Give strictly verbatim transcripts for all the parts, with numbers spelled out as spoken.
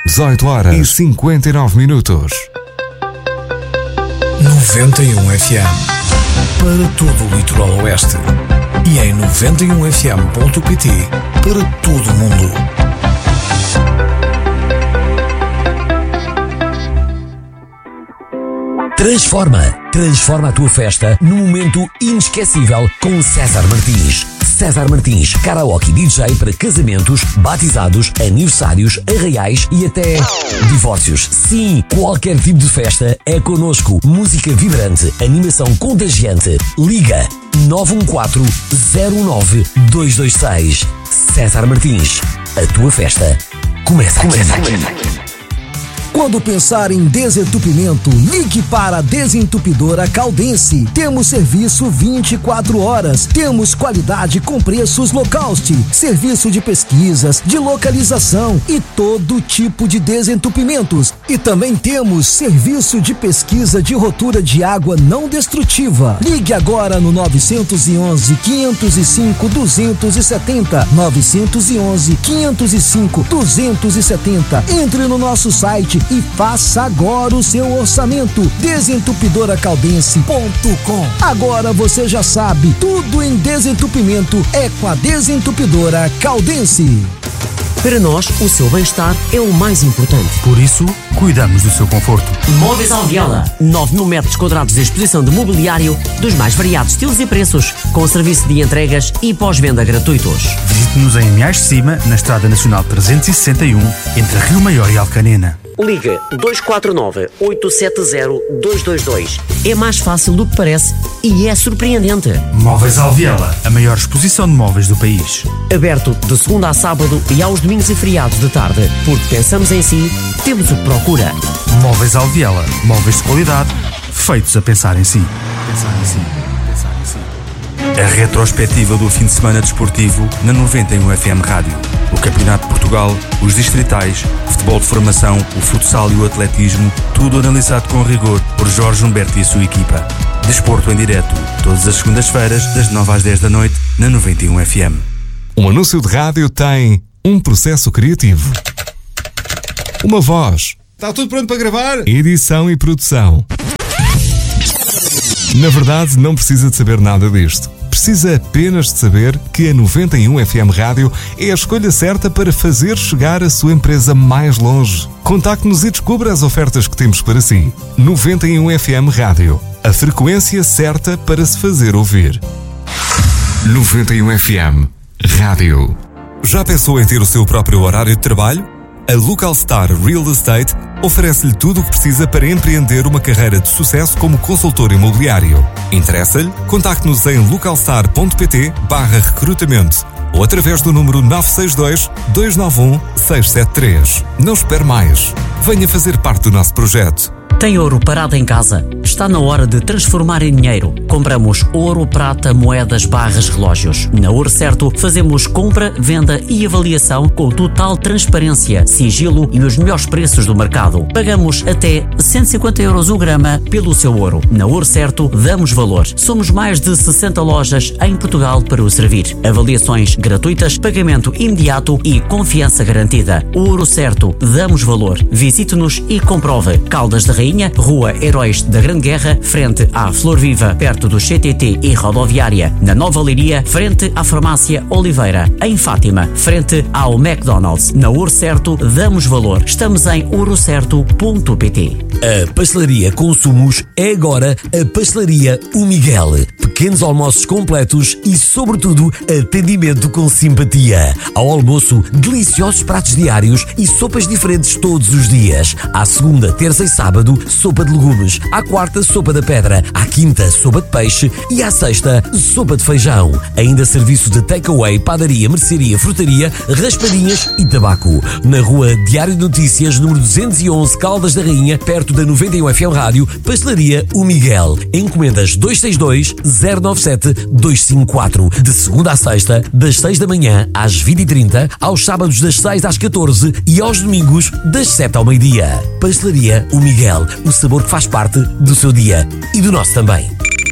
dezoito horas e cinquenta e nove minutos. noventa e um F M para todo o litoral oeste e em noventa e um F M ponto pt para todo o mundo. Transforma, transforma a tua festa num momento inesquecível com César Martins. César Martins, karaoke D J para casamentos, batizados, aniversários, arraiais e até divórcios. Sim, qualquer tipo de festa é connosco. Música vibrante, animação contagiante. Liga nove um quatro, zero nove, dois dois seis. César Martins, a tua festa começa aqui. Começa aqui. Quando pensar em desentupimento, ligue para a Desentupidora Caldense. Temos serviço vinte e quatro horas. Temos qualidade com preços low cost. Serviço de pesquisas, de localização e todo tipo de desentupimentos. E também temos serviço de pesquisa de rotura de água não destrutiva. Ligue agora no nove um um, quinhentos e cinco, duzentos e setenta. nove um um, quinhentos e cinco, duzentos e setenta. Entre no nosso site e faça agora o seu orçamento. desentupidora caldense ponto com. Agora você já sabe, tudo em desentupimento é com a Desentupidora Caldense. Para nós, o seu bem-estar é o mais importante. Por isso, cuidamos do seu conforto. Móveis Alviela. nove mil metros quadrados de exposição de mobiliário dos mais variados estilos e preços, com serviço de entregas e pós-venda gratuitos. Visite-nos em Miais de Cima, na Estrada Nacional trezentos e sessenta e um, entre Rio Maior e Alcanena. Liga dois quatro nove, oito sete zero, dois dois dois. É mais fácil do que parece e é surpreendente. Móveis Alviela, a maior exposição de móveis do país. Aberto de segunda a sábado e aos domingos e feriados de tarde. Porque pensamos em si, temos o que procura. Móveis Alviela, móveis de qualidade, feitos a pensar em si. Pensar em si. Pensar em si. A retrospectiva do fim de semana desportivo na noventa e um F M Rádio. O Campeonato de Portugal, os distritais, o futebol de formação, o futsal e o atletismo, tudo analisado com rigor por Jorge Humberto e a sua equipa. Desporto em direto, todas as segundas-feiras, das nove às dez da noite, na noventa e um F M. Um anúncio de rádio tem um processo criativo, uma voz. Está tudo pronto para gravar? Edição e produção. Na verdade, não precisa de saber nada disto. Precisa apenas de saber que a noventa e um F M Rádio é a escolha certa para fazer chegar a sua empresa mais longe. Contacte-nos e descubra as ofertas que temos para si. noventa e um F M Rádio. A frequência certa para se fazer ouvir. noventa e um F M Rádio. Já pensou em ter o seu próprio horário de trabalho? A Local Star Real Estate oferece-lhe tudo o que precisa para empreender uma carreira de sucesso como consultor imobiliário. Interessa-lhe? Contacte-nos em localstar.pt barra recrutamento ou através do número nove seis dois, dois nove um, seis sete três. Não espere mais. Venha fazer parte do nosso projeto. Tem ouro parado em casa? Está na hora de transformar em dinheiro. Compramos ouro, prata, moedas, barras, relógios. Na Ouro Certo, fazemos compra, venda e avaliação com total transparência, sigilo e os melhores preços do mercado. Pagamos até cento e cinquenta euros o grama pelo seu ouro. Na Ouro Certo, damos valor. Somos mais de sessenta lojas em Portugal para o servir. Avaliações gratuitas, pagamento imediato e confiança garantida. Ouro Certo, damos valor. Visite-nos e comprove. Caldas da Rainha, Rua Heróis da Grande Guerra, frente à Flor Viva, perto do C T T e rodoviária. Na Nova Leiria, frente à Farmácia Oliveira. Em Fátima, frente ao McDonald's. Na Ouro Certo, damos valor. Estamos em ouro certo ponto pt. A Pastelaria Consumos é agora a Pastelaria O Miguel. Pequenos almoços completos e, sobretudo, atendimento com simpatia. Ao almoço, deliciosos pratos diários e sopas diferentes todos os dias. À segunda, terça e sábado, sopa de legumes. À quarta, sopa da pedra. À quinta, sopa de peixe. E à sexta, sopa de feijão. Ainda serviço de takeaway, padaria, mercearia, frutaria, raspadinhas e tabaco. Na rua Diário de Notícias, número duzentos e onze, Caldas da Rainha, perto da noventa e um F M Rádio, Pastelaria O Miguel. Encomendas dois seis dois, zero nove sete, dois cinco quatro. De segunda à sexta, das seis da manhã às vinte e trinta, aos sábados das seis às catorze e aos domingos das sete ao meio-dia. Pastelaria O Miguel, o sabor que faz parte do seu dia e do nosso também.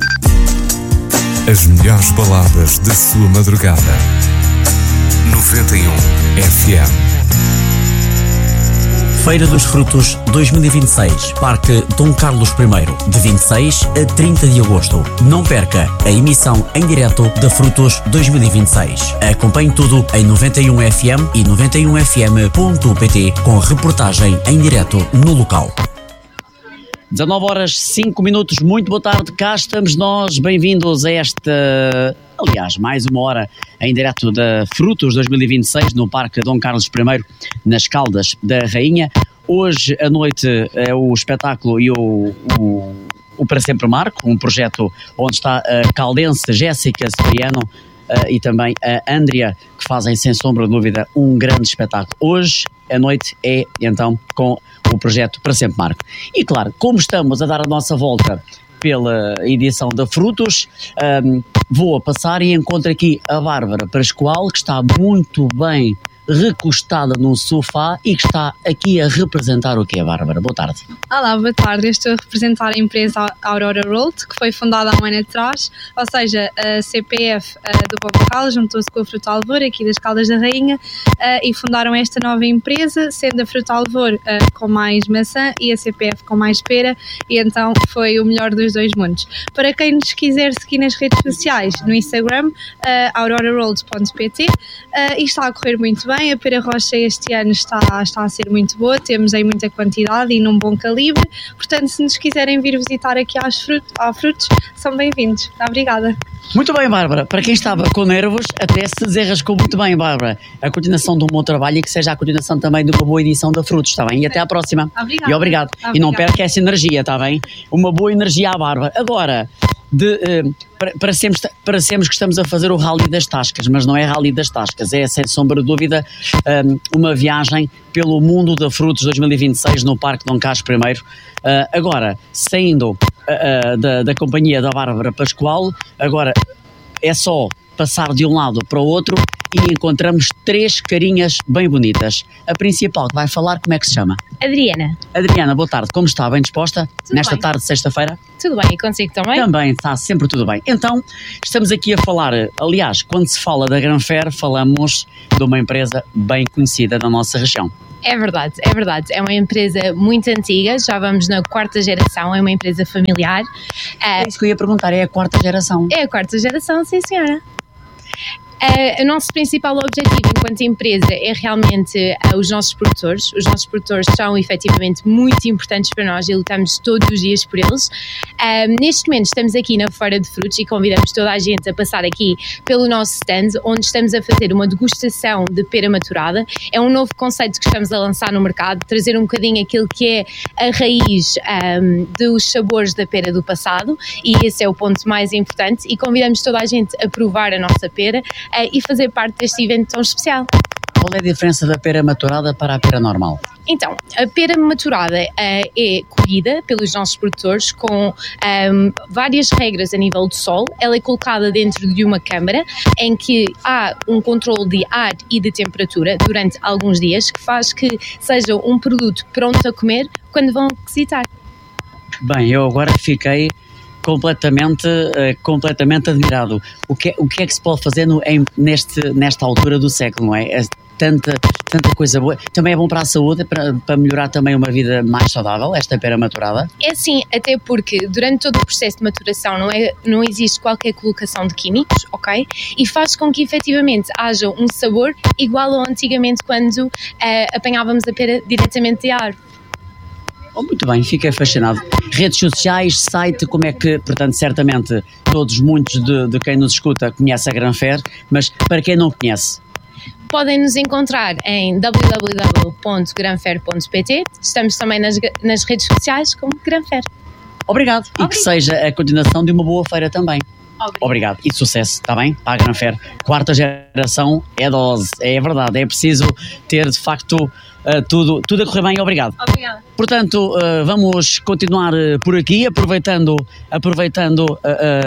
As melhores baladas da sua madrugada. noventa e um F M. Feira dos Frutos dois mil e vinte e seis, Parque Dom Carlos I, de vinte e seis a trinta de agosto. Não perca a emissão em direto da Frutos dois mil e vinte e seis. Acompanhe tudo em noventa e um F M e noventa e um F M ponto P T com reportagem em direto no local. dezanove horas, cinco minutos, muito boa tarde, cá estamos nós, bem-vindos a esta, aliás, mais uma hora em direto da Frutos dois mil e vinte e seis no Parque Dom Carlos I, nas Caldas da Rainha. Hoje à noite é o espetáculo e o, o, o Para Sempre Marco, um projeto onde está a caldense Jéssica Cipriano uh, e também a Andrea, que fazem sem sombra de dúvida um grande espetáculo. Hoje à noite é então com o projeto Para Sempre Marco. E claro, como estamos a dar a nossa volta pela edição da Frutos, um, vou a passar e encontro aqui a Bárbara Pascoal, que está muito bem recostada num sofá e que está aqui a representar o quê, Bárbara? Boa tarde. Olá, boa tarde. Eu estou a representar a empresa Aurora Rolt, que foi fundada há um ano atrás, ou seja, a C P F do Popocal juntou-se com a Fruta Alvor, aqui das Caldas da Rainha, e fundaram esta nova empresa, sendo a Fruta Alvor com mais maçã e a C P F com mais pera, e então foi o melhor dos dois mundos. Para quem nos quiser seguir nas redes sociais, no Instagram, aurora rolt ponto p t, e está a correr muito bem. A pera roxa este ano está, está a ser muito boa, temos em muita quantidade e num bom calibre, portanto se nos quiserem vir visitar aqui aos frutos, aos frutos são bem-vindos. Obrigada. Muito bem, Bárbara, para quem estava com nervos, até se desenrascou muito bem, Bárbara. A continuação de um bom trabalho e que seja a continuação também de uma boa edição da Frutos, está bem? E até à próxima. Obrigada. E obrigado. Obrigada. E não perca essa energia, está bem? Uma boa energia à Bárbara. Agora, de, uh, para, para, sermos, para sermos que estamos a fazer o Rally das Tascas, mas não é Rally das Tascas, é sem sombra de dúvida um, uma viagem pelo mundo da Frutos dois mil e vinte e seis no Parque Dom Carlos I. Uh, agora, saindo uh, uh, da, da companhia da Bárbara Pascoal, agora é só passar de um lado para o outro e encontramos três carinhas bem bonitas. A principal que vai falar, como é que se chama? Adriana. Adriana, boa tarde. Como está? Bem disposta? Tudo Nesta bem. tarde de sexta-feira? Tudo bem. E consigo também? Também, está sempre tudo bem. Então, estamos aqui a falar, aliás, quando se fala da Granfer, falamos de uma empresa bem conhecida da nossa região. É verdade, é verdade. É uma empresa muito antiga, já vamos na quarta geração, é uma empresa familiar. É isso que eu ia perguntar, é a quarta geração? É a quarta geração, sim senhora. Uh, o nosso principal objetivo enquanto empresa é realmente uh, os nossos produtores. Os nossos produtores são efetivamente muito importantes para nós e lutamos todos os dias por eles. Uh, neste momento estamos aqui na Feira de Frutos e convidamos toda a gente a passar aqui pelo nosso stand, onde estamos a fazer uma degustação de pera maturada. É um novo conceito que estamos a lançar no mercado, trazer um bocadinho aquilo que é a raiz um, dos sabores da pera do passado, e esse é o ponto mais importante, e convidamos toda a gente a provar a nossa pera Uh, e fazer parte deste evento tão especial. Qual é a diferença da pera maturada para a pera normal? Então, a pera maturada uh, é colhida pelos nossos produtores com um, várias regras a nível de sol. Ela é colocada dentro de uma câmara em que há um controle de ar e de temperatura durante alguns dias, que faz que seja um produto pronto a comer quando vão visitar. Bem, eu agora fiquei completamente, uh, completamente admirado. O que, o que é que se pode fazer no, em, neste, nesta altura do século, não é? É tanta, tanta coisa boa. Também é bom para a saúde, para, para melhorar também uma vida mais saudável, esta pera maturada? É sim, até porque durante todo o processo de maturação não, é, não existe qualquer colocação de químicos, ok? E faz com que efetivamente haja um sabor igual ao antigamente quando uh, apanhávamos a pera diretamente de árvore. Oh, muito bem, fiquei fascinado. Redes sociais, site, como é que, portanto, certamente todos, muitos de, de quem nos escuta conhece a Granfer, mas para quem não conhece? Podem nos encontrar em w w w ponto granfer ponto p t. Estamos também nas, nas redes sociais como Granfer. Obrigado. Obrigado. E que seja a continuação de uma boa feira também. Obrigado. Obrigado. E sucesso, está bem? Para a Granfer. Quarta geração é dose, é verdade, é preciso ter de facto uh, tudo, tudo a correr bem. Obrigado. Obrigada. Portanto, uh, vamos continuar uh, por aqui, aproveitando, aproveitando uh,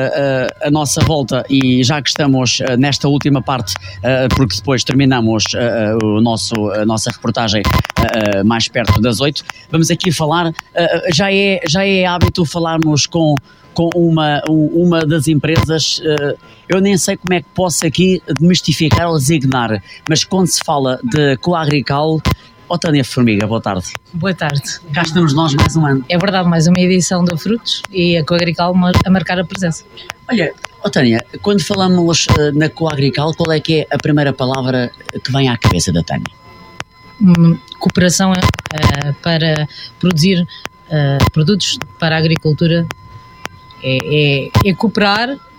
uh, a nossa volta, e já que estamos uh, nesta última parte, uh, porque depois terminamos uh, o nosso, a nossa reportagem uh, uh, mais perto das oito, vamos aqui falar, uh, já, é, já é hábito falarmos com com uma, uma das empresas, eu nem sei como é que posso aqui demestificar ou designar, mas quando se fala de Coagrical, Ó Tânia Formiga, boa tarde. Boa tarde. Cá estamos nós mais um ano. É verdade, mais uma edição do Frutos e a Coagrical a marcar a presença. Olha, ó Tânia, quando falamos uh, na Coagrical, qual é que é a primeira palavra que vem à cabeça da Tânia? Hum, cooperação uh, para produzir uh, produtos para a agricultura. É, é, é cooperar uh,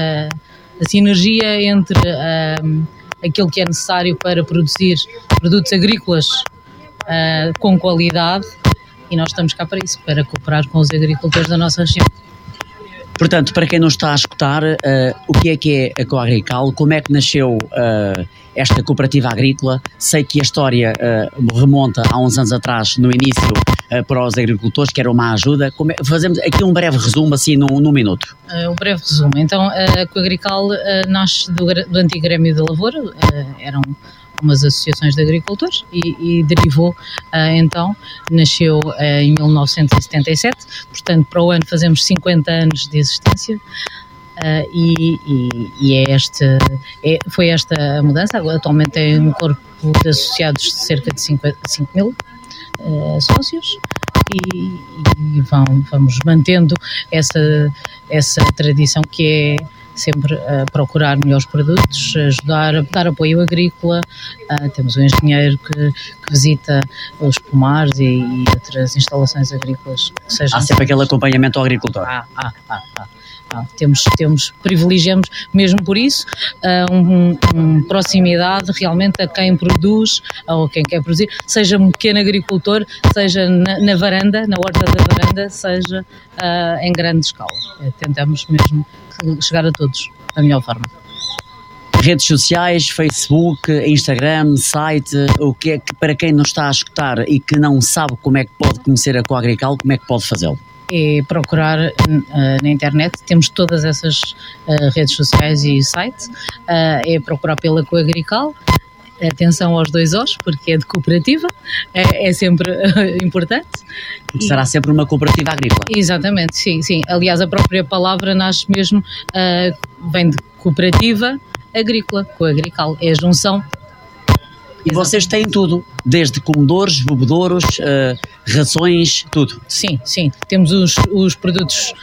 a sinergia entre uh, aquilo que é necessário para produzir produtos agrícolas uh, com qualidade, e nós estamos cá para isso, para cooperar com os agricultores da nossa região. Portanto, para quem não está a escutar, uh, o que é que é a Coagrical, como é que nasceu uh, esta cooperativa agrícola? Sei que a história uh, remonta há uns anos atrás, no início, uh, para os agricultores, que era uma ajuda. Como é, fazemos aqui um breve resumo, assim, num, num minuto. Uh, um breve resumo. Então, a Coagrical uh, nasce do, do antigo Grêmio da Lavoura, uh, eram umas associações de agricultores e, e derivou, uh, então, nasceu uh, em mil novecentos e setenta e sete, portanto, para o ano fazemos cinquenta anos de existência. Uh, e, e, e é este, é, foi esta a mudança. Atualmente tem um corpo de associados de cerca de cinco mil uh, sócios e, e vão, vamos mantendo essa, essa tradição que é sempre uh, procurar melhores produtos, ajudar, dar apoio agrícola. Uh, temos um engenheiro que, que visita os pomares e, e outras instalações agrícolas. Que sejam há sempre aquele acompanhamento ao agricultor. Ah, ah, ah, ah. Ah, temos, temos, privilegiamos mesmo por isso uh, um, um, proximidade realmente a quem produz ou a quem quer produzir, seja um pequeno agricultor, seja na, na varanda, na horta da varanda, seja uh, em grande escala. Uh, tentamos mesmo chegar a todos da melhor forma. Redes sociais, Facebook, Instagram, site, o que é que, para quem não está a escutar e que não sabe como é que pode conhecer a Coagrical, como é que pode fazê-lo? É procurar uh, na internet, temos todas essas uh, redes sociais e site, uh, é procurar pela Coagrical, atenção aos dois Os, porque é de cooperativa, é, é sempre uh, importante. Porque será sempre uma cooperativa agrícola. Exatamente, sim, sim. Aliás, a própria palavra nasce mesmo, uh, vem de cooperativa agrícola, Coagrical, é a junção. E vocês têm tudo, desde comedores, bebedouros, uh, rações, tudo. Sim, sim. Temos os, os produtos